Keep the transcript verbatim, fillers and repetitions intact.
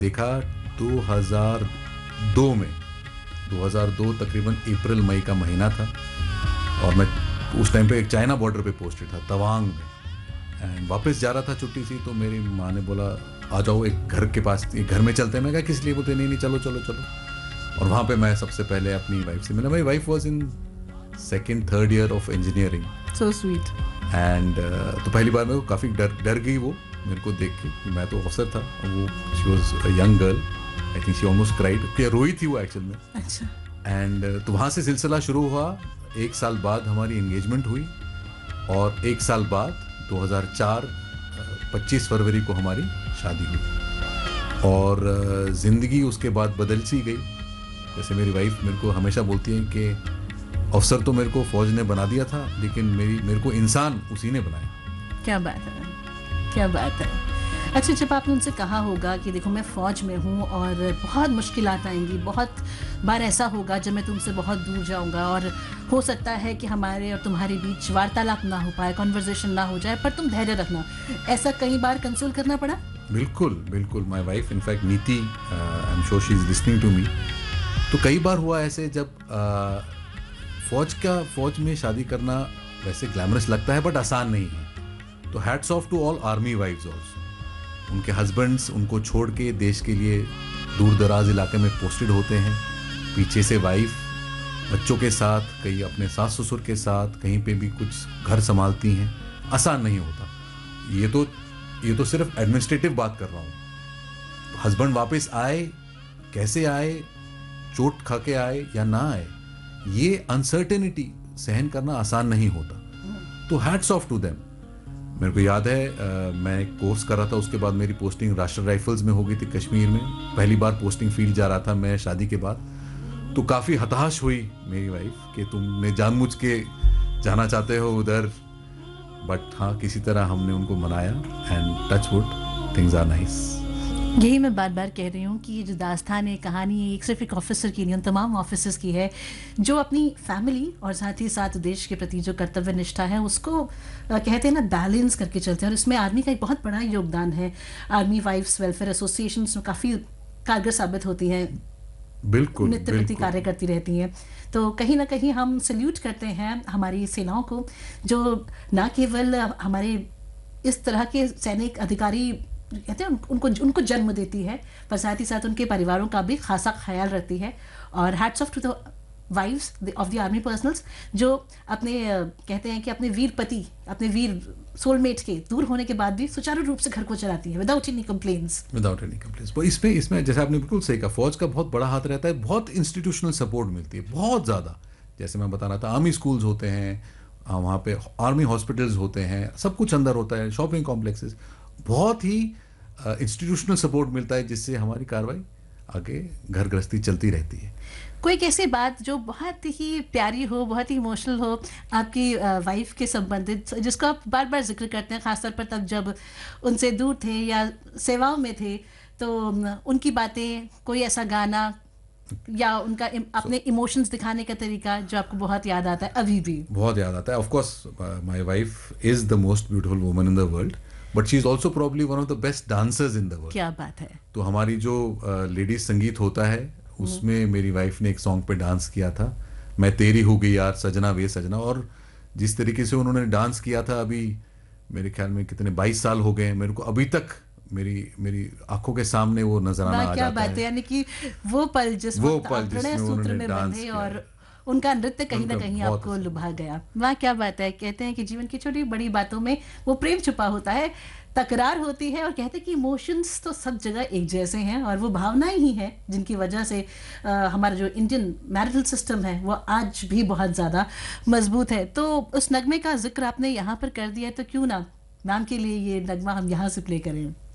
देखा दो हज़ार दो में, दो हज़ार दो तकरीबन अप्रैल मई का महीना था और मैं उस टाइम पे एक चाइना बॉर्डर पे पोस्टेड था तवांग में, एंड वापस जा रहा था छुट्टी से। तो मेरी माँ ने बोला आ जाओ एक घर के पास, एक घर में चलते हैं। मैं कहा किस लिए? बोलते नहीं नहीं चलो चलो चलो। और वहाँ पे मैं सबसे पहले अपनी वाइफ से मिला। मेरी wife was in second third year of engineering. So sweet. And तो पहली बार मेरे को काफ़ी डर डर गई वो मेरे को देख के। मैं तो अफसर था और वो she was a young girl, I think she almost cried, क्या रोई थी वो एक्चुअल में। अच्छा। एंड uh, तो वहाँ से सिलसिला शुरू हुआ। एक साल बाद हमारी एंगेजमेंट हुई और एक साल बाद दो हज़ार चार पच्चीस फरवरी को हमारी शादी हुई। और uh, ज़िंदगी उसके बाद बदल सी गई। जैसे मेरी वाइफ मेरे को हमेशा बोलती है कि अफसर तो मेरे को फौज ने बना दिया था, लेकिन मेरी मेरे को इंसान उसी ने बनाया। क्या बात है, क्या बात है। अच्छा, जब आपने उनसे कहा होगा कि देखो मैं फ़ौज में हूँ और बहुत मुश्किलात आएंगी, बहुत बार ऐसा होगा जब मैं तुमसे बहुत दूर जाऊँगा और हो सकता है कि हमारे और तुम्हारे बीच वार्तालाप ना हो पाए, कॉन्वर्जेशन ना हो जाए, पर तुम धैर्य रखना, ऐसा कई बार कंसोल करना पड़ा? बिल्कुल बिल्कुल। माई वाइफ इनफैक्ट नीति, I am sure she is listening to me. तो कई बार हुआ ऐसे जब uh, फ़ौज का फ़ौज में शादी करना वैसे ग्लैमरस लगता है बट आसान नहीं है। तो hats off to all army wives also. उनके हस्बैंड्स उनको छोड़ के देश के लिए दूर दराज इलाके में पोस्टेड होते हैं, पीछे से वाइफ बच्चों के साथ, कहीं अपने सास ससुर के साथ, कहीं पे भी कुछ घर संभालती हैं। आसान नहीं होता। ये तो ये तो सिर्फ एडमिनिस्ट्रेटिव बात कर रहा हूँ। हस्बैंड वापस आए, कैसे आए, चोट खा के आए या ना आए, ये अनसर्टेनिटी सहन करना आसान नहीं होता। तो हैट्स ऑफ टू देम। मेरे को याद है आ, मैं एक कोर्स कर रहा था, उसके बाद मेरी पोस्टिंग राष्ट्रीय राइफल्स में हो गई थी कश्मीर में। पहली बार पोस्टिंग फील्ड जा रहा था मैं शादी के बाद। तो काफ़ी हताश हुई मेरी वाइफ कि तुमने जानबूझ के जाना चाहते हो उधर, बट हाँ किसी तरह हमने उनको मनाया and touch wood things are nice. यही मैं बार बार कह रही हूँ कि ये जो दास्तान है, कहानी है, एक सिर्फ एक ऑफिसर की नहीं, उन तमाम ऑफिसर्स की है जो अपनी फैमिली और साथ ही साथ देश के प्रति जो कर्तव्य निष्ठा है उसको कहते हैं ना बैलेंस करके चलते हैं। और इसमें आर्मी का एक बहुत बड़ा योगदान है। आर्मी वाइफ्स वेलफेयर एसोसिएशन काफ़ी कारगर साबित होती हैं, बिल्कुल नित्य प्रति कार्य करती रहती हैं। तो कहीं ना कहीं हम सल्यूट करते हैं हमारी सेनाओं को, जो ना केवल हमारे इस तरह के सैनिक अधिकारी कहते हैं उनको उनको जन्म देती है, पर साथ ही साथ उनके परिवारों का भी खासा ख्याल रखती है। और hats off to the wives of the army personnels जो अपने कहते हैं कि अपने वीर पति, अपने वीर सोलमेट के दूर होने के बाद भी सुचारू रूप से घर को चलाती है without any complaints without any complaints. इसमें इसमें जैसे आपने बिल्कुल सही कहा, फौज का बहुत बड़ा हाथ रहता है, बहुत इंस्टीट्यूशनल सपोर्ट मिलती है, बहुत ज़्यादा। जैसे मैं बता रहा था, आर्मी स्कूल्स होते हैं, वहाँ पे आर्मी हॉस्पिटल्स होते हैं, सब कुछ अंदर होता है, शॉपिंग कॉम्प्लेक्सेस, बहुत ही इंस्टीट्यूशनल सपोर्ट मिलता है, जिससे हमारी कार्रवाई आगे घर गृहस्थी चलती रहती है। कोई कैसी बात जो बहुत ही प्यारी हो, बहुत ही इमोशनल हो आपकी वाइफ के संबंधित, जिसको आप बार बार जिक्र करते हैं, खासतौर पर तब जब उनसे दूर थे या सेवाओं में थे, तो उनकी बातें, कोई ऐसा गाना या उनका इम, अपने इमोशंस दिखाने का तरीका जो आपको बहुत याद आता है? अभी भी बहुत याद आता है। Of course my wife is the most beautiful woman in the world, but she is also probably one of the best dancers in the world. क्या बात है। तो हमारी जो लेडीज uh, संगीत होता है उसमें मेरी वाइफ ने एक सॉन्ग पे डांस किया था, मैं तेरी हो गई यार सजना वे सजना। और जिस तरीके से उन्होंने डांस किया था, अभी मेरे ख्याल में कितने बाईस साल हो गए, मेरे को अभी तक मेरी मेरी आंखों के सामने वो नजराना आ क्या जाता बात है। यानी कि वो पल जिस वो वक्त पल जिसमें उन्होंने डांस किया और उनका नृत्य कहीं ना कहीं आपको लुभा गया। वाह क्या बात है। कहते हैं कि जीवन की छोटी बड़ी बातों में वो प्रेम छुपा होता है, तकरार होती है, और कहते हैं कि इमोशंस तो सब जगह एक जैसे हैं और वो भावनाएं ही हैं जिनकी वजह से आ, हमारा जो इंडियन मैरिटल सिस्टम है वो आज भी बहुत ज़्यादा मजबूत है। तो उस नगमे का जिक्र आपने यहाँ पर कर दिया है, तो क्यों ना मैम के लिए ये नगमा हम यहाँ से प्ले करें।